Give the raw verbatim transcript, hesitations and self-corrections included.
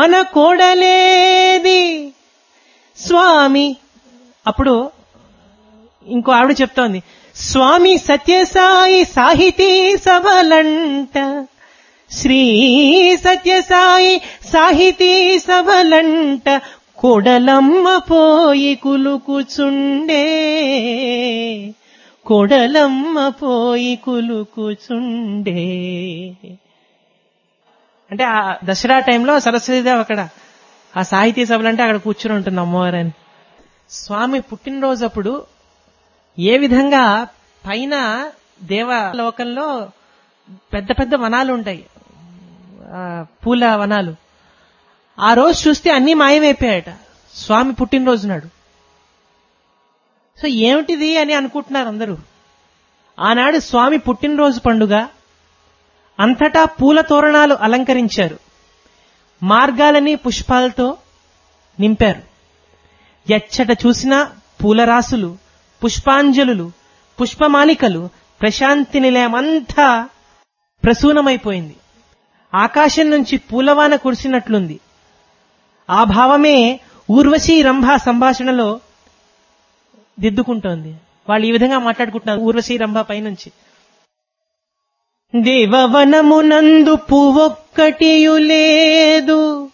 మన కోడలేది స్వామి. అప్పుడు ఇంకో ఆవిడ చెప్తోంది, స్వామి సత్యసాయి సాహితీ సభలంట, శ్రీ సత్యసాయి సాహితీ సభలంట, కొడలమ్మ పోయి కులుకుచుండే, కొడలమ్మ పోయి కులుకుచుండే. అంటే ఆ దసరా టైంలో సరస్వతీదేవి అక్కడ ఆ సాహితీ సభలంటే అక్కడ కూర్చుని ఉంటుంది అమ్మవారని. స్వామి పుట్టినరోజు అప్పుడు ఏ విధంగా పైన దేవలోకంలో పెద్ద పెద్ద వనాలు ఉంటాయి, పూల వనాలు. ఆ రోజు చూస్తే అన్ని మాయమైపోయాయట స్వామి పుట్టినరోజు నాడు. సో ఏమిటిది అని అనుకుంటున్నారు అందరూ. ఆనాడు స్వామి పుట్టినరోజు పండుగ, అంతటా పూల తోరణాలు అలంకరించారు, మార్గాలని పుష్పాలతో నింపారు. ఎచ్చట చూసినా పూలరాసులు, పుష్పాంజలులు, పుష్పమాలికలు, ప్రశాంతి నిలయమంతా ప్రసూనమైపోయింది. ఆకాశం నుంచి పూలవాన కురిసినట్లుంది. ఆ భావమే ఊర్వశీ రంభ సంభాషణలో దిద్దుకుంటోంది. వాళ్ళు ఈ విధంగా మాట్లాడుకుంటున్నారు ఊర్వశీ రంభ పైనుంచి. దేవవనమునందు పువ్వొక్కటియు లేదు,